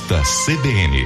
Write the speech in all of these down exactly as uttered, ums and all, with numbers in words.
Revista C B N.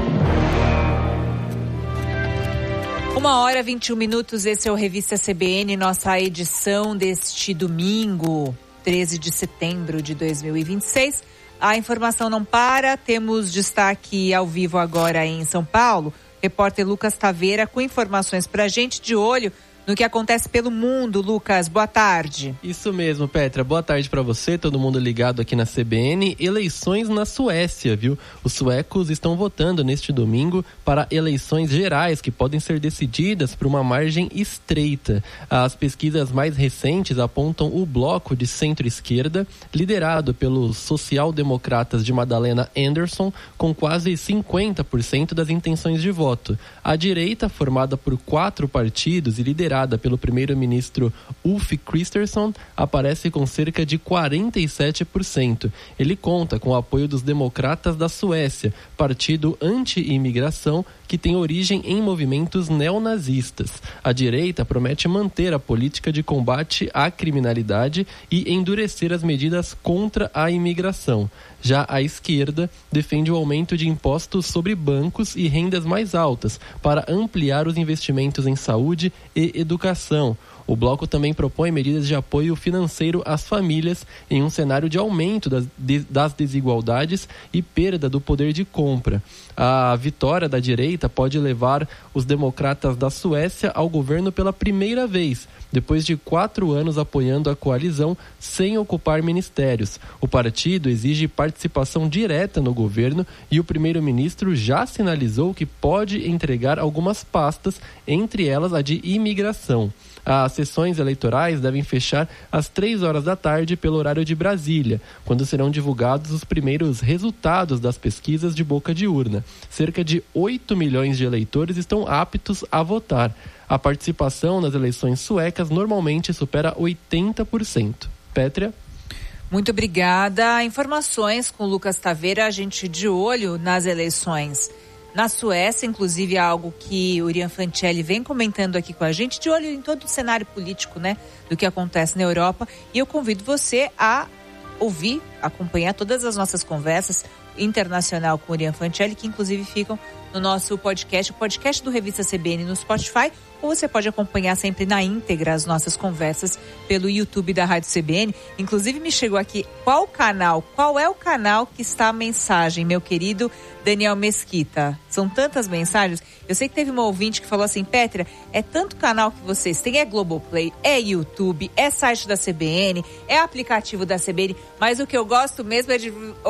Uma hora, vinte e um minutos, esse é o Revista C B N, nossa edição deste domingo, treze de setembro de dois mil e vinte e seis. A informação não para, temos destaque ao vivo agora em São Paulo. Repórter Lucas Taveira com informações pra gente, de olho no que acontece pelo mundo. Lucas, boa tarde. Isso mesmo, Petra. Boa tarde para você, todo mundo ligado aqui na C B N. Eleições na Suécia, viu? Os suecos estão votando neste domingo para eleições gerais que podem ser decididas por uma margem estreita. As pesquisas mais recentes apontam o bloco de centro-esquerda, liderado pelos social-democratas de Magdalena Andersson, com quase cinquenta por cento das intenções de voto. A direita, formada por quatro partidos e liderada pelo primeiro-ministro Ulf Kristersson, aparece com cerca de quarenta e sete por cento. Ele conta com o apoio dos Democratas da Suécia, partido anti-imigração que tem origem em movimentos neonazistas. A direita promete manter a política de combate à criminalidade e endurecer as medidas contra a imigração. Já a esquerda defende o aumento de impostos sobre bancos e rendas mais altas para ampliar os investimentos em saúde e educação. O bloco também propõe medidas de apoio financeiro às famílias em um cenário de aumento das, de, das desigualdades e perda do poder de compra. A vitória da direita pode levar os democratas da Suécia ao governo pela primeira vez, depois de quatro anos apoiando a coalizão sem ocupar ministérios. O partido exige participação direta no governo e o primeiro-ministro já sinalizou que pode entregar algumas pastas, entre elas a de imigração. As sessões eleitorais devem fechar às três horas da tarde pelo horário de Brasília, quando serão divulgados os primeiros resultados das pesquisas de boca de urna. Cerca de oito milhões de eleitores estão aptos a votar. A participação nas eleições suecas normalmente supera oitenta por cento. Pétria? Muito obrigada. Informações com Lucas Taveira, a gente de olho nas eleições na Suécia, inclusive algo que o Urian Fancelli vem comentando aqui com a gente, de olho em todo o cenário político, né, do que acontece na Europa. E eu convido você a ouvir, acompanhar todas as nossas conversas internacional com o Urian Fancelli, que inclusive ficam no nosso podcast, o podcast do Revista C B N no Spotify, ou você pode acompanhar sempre na íntegra as nossas conversas pelo YouTube da Rádio C B N. Inclusive me chegou aqui, qual canal, qual é o canal que está a mensagem, meu querido Daniel Mesquita? São tantas mensagens. Eu sei que teve uma ouvinte que falou assim, Pétria, é tanto canal que vocês têm, é Globoplay, é YouTube, é site da C B N, é aplicativo da C B N, mas o que eu gosto mesmo é de